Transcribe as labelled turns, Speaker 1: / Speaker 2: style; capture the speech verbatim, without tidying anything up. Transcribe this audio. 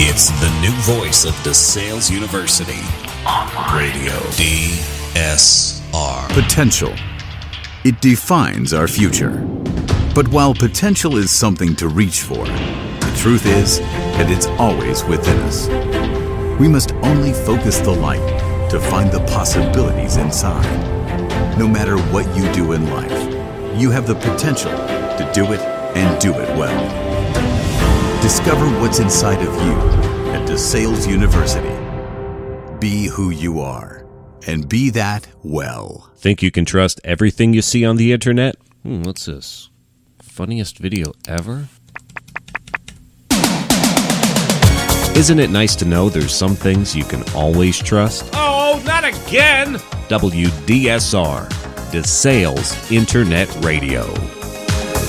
Speaker 1: It's the new voice of DeSales University. Radio. D S R.
Speaker 2: Potential. It defines our future. But while potential is something to reach for, the truth is that it's always within us. We must only focus the light to find the possibilities inside. No matter what you do in life, you have the potential to do it and do it well. Discover what's inside of you at DeSales University. Be who you are, and be that well.
Speaker 3: Think you can trust everything you see on the internet? Hmm, what's this? Funniest video ever? Isn't it nice to know there's some things you can always trust?
Speaker 4: Oh, not again!
Speaker 3: W D S R, DeSales Internet Radio.